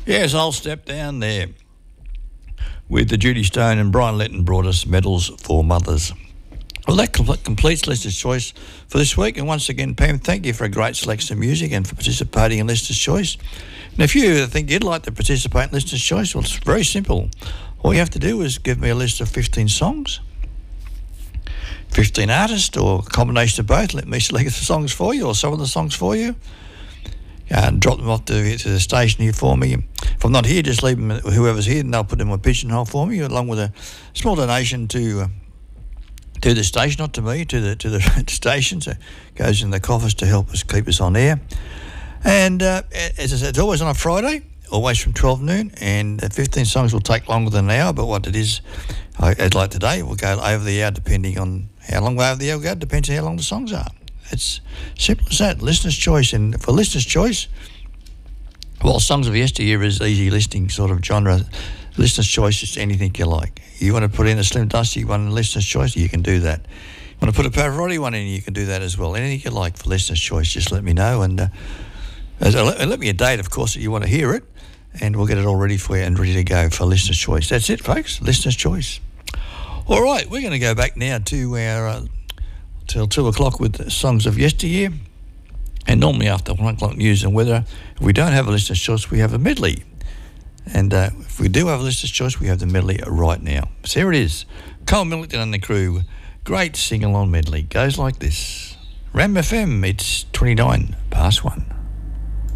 Yes, I'll step down there with the Judy Stone, and Brian Letton brought us Medals for Mothers. Well, that completes Listener's Choice for this week. And once again, Pam, thank you for a great selection of music and for participating in Listener's Choice. And if you think you'd like to participate in Listener's Choice, well, it's very simple. All you have to do is give me a list of 15 songs, 15 artists, or a combination of both. Let me select the songs for you, or some of the songs for you, and drop them off to the station here for me. If I'm not here, just leave them, whoever's here, and they'll put them in my pigeonhole for me, along with a small donation to the station, not to me, to the station. So it goes in the coffers to help us keep us on air. And as I said, it's always on a Friday, always from 12 noon, and 15 songs will take longer than an hour, but what it is, like today, we'll go over the hour depending on how long over the hour we go, depends on how long the songs are. It's simple as that. Listener's Choice. And for Listener's Choice, well, Songs of Yesteryear is easy listening sort of genre. Listener's Choice is anything you like. You want to put in a Slim Dusty one in Listener's Choice, you can do that. You want to put a Pavarotti one in, you can do that as well. Anything you like for Listener's Choice, just let me know. And let me a date, of course, that you want to hear it, and we'll get it all ready for you and ready to go for Listener's Choice. That's it, folks. Listener's Choice. All right, we're going to go back now to our till 2 o'clock with Songs of Yesteryear. And normally after 1 o'clock news and weather, if we don't have a Listener's Choice, we have a medley. And if we do have a Listener's Choice, we have the medley right now. So here it is. Cole Millington and the crew. Great sing-along medley. Goes like this. Ram FM, it's 29 past 1.